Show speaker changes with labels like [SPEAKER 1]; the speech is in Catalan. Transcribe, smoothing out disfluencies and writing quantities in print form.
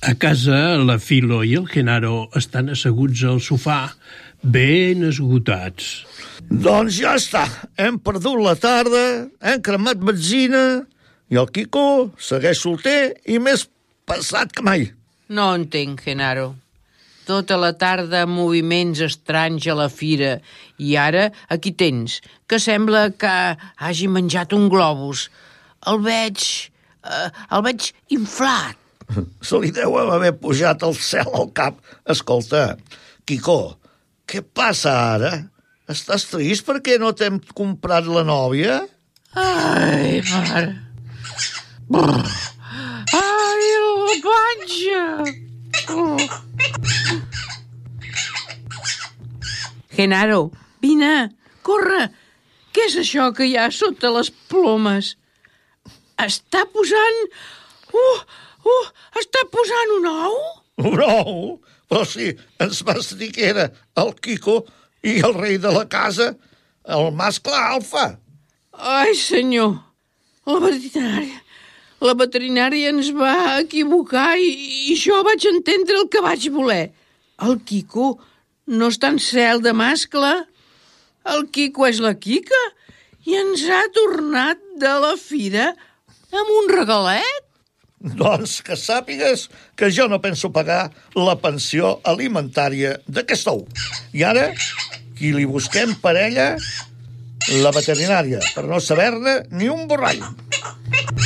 [SPEAKER 1] A casa, la Filo i el Genaro estan asseguts al sofà, ben esgotats.
[SPEAKER 2] Doncs ja està. Hem perdut la tarda, hem cremat benzina i el Quico segueix solter i més passat que mai.
[SPEAKER 3] No entenc, Genaro. Tota la tarda moviments estranys a la fira i ara aquí tens, que sembla que hagi menjat un globus. El veig inflat.
[SPEAKER 2] Se li deu haver pujat el cel al cap. Escolta, Quico, què passa ara? Estàs trist perquè no t'hem comprat la nòvia?
[SPEAKER 3] Ai, mare. Ai, la panxa. Genaro, vine, corre. Què és això que hi ha sota les plomes? Està posant... està posant un ou?
[SPEAKER 2] Un ou? Però sí, ens vas dir que era el Quico i el rei de la casa, el mascle alfa.
[SPEAKER 3] Ai, senyor, la veterinària ens va equivocar i jo vaig entendre el que vaig voler. El Quico no està en cel de mascle. El Quico és la Quica i ens ha tornat de la fira amb un regalet.
[SPEAKER 2] Doncs que sàpigues que jo no penso pagar la pensió alimentària d'aquest ou. I ara, qui li busquem parella? La veterinària, per no saber-ne ni un borrall.